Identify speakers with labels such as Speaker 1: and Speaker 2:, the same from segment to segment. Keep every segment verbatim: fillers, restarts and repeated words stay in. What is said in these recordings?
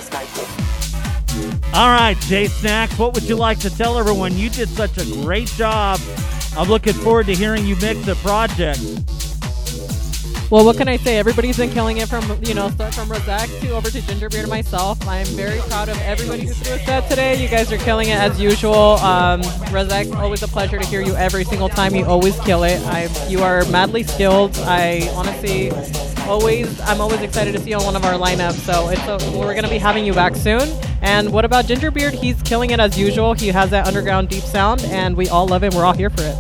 Speaker 1: All right, Jay Snacks, what would you like to tell everyone? You did such a great job. I'm looking forward to hearing you mix the project.
Speaker 2: Well, what can I say? Everybody's been killing it from, you know, start from Razak to over to Gingerbeard and myself. I'm very proud of everybody who threw a set today. You guys are killing it as usual. Um, Razak, always a pleasure to hear you every single time. You always kill it. I, you are madly skilled. I honestly always, I'm always excited to see you on one of our lineups. So it's a, we're going to be having you back soon. And what about Gingerbeard? He's killing it as usual. He has that underground deep sound, and we all love it. We're all here for it.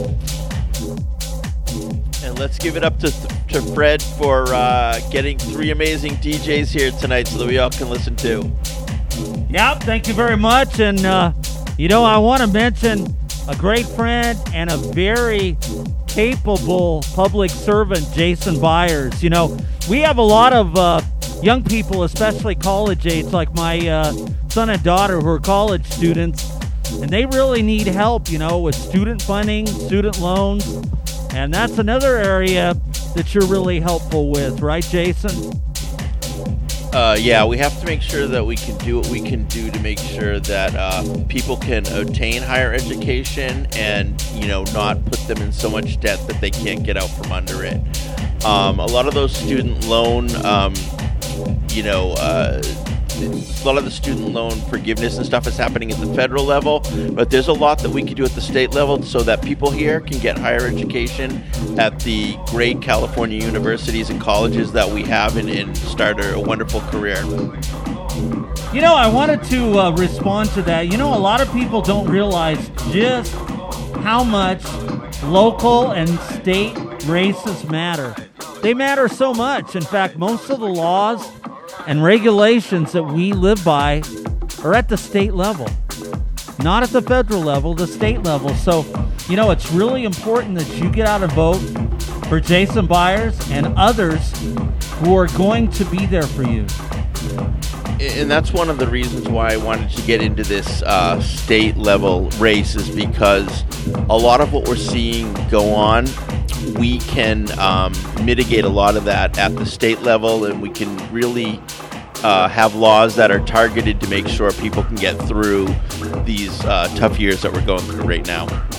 Speaker 3: And let's give it up to to Fred for uh, getting three amazing D Js here tonight so that we all can listen too.
Speaker 1: Yep, thank you very much. And, uh, you know, I want to mention a great friend and a very capable public servant, Jason Byers. You know, we have a lot of uh, young people, especially college age, like my uh, son and daughter who are college students, and they really need help, you know, with student funding, student loans. And that's another area that you're really helpful with, right, Jason?
Speaker 3: Uh, yeah, we have to make sure that we can do what we can do to make sure that uh, people can obtain higher education and, you know, not put them in so much debt that they can't get out from under it. Um, a lot of those student loan, um, you know, uh, a lot of the student loan forgiveness and stuff is happening at the federal level, but there's a lot that we can do at the state level so that people here can get higher education at the great California universities and colleges that we have and, and start a, a wonderful career.
Speaker 1: You know, I wanted to uh, respond to that. You know, a lot of people don't realize just how much local and state races matter. They matter so much. In fact, most of the laws and regulations that we live by are at the state level, not at the federal level, the state level. So, you know, it's really important that you get out and vote for Jason Byers and others who are going to be there for you.
Speaker 3: And that's one of the reasons why I wanted to get into this uh, state level race, is because a lot of what we're seeing go on, we can um, mitigate a lot of that at the state level, and we can really uh, have laws that are targeted to make sure people can get through these uh, tough years that we're going through right now.